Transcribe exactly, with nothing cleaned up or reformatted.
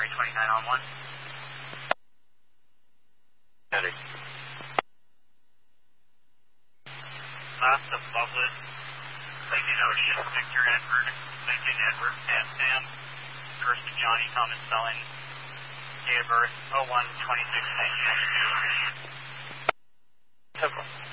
January twenty-ninth on one. Ready. Last of Loveless, Lincoln Ocean, Victor Edward, Lincoln Edward, Sam Sam, first of Johnny Thomas Spelling, date of birth oh one twenty-six nineteen ninety-two. Temple.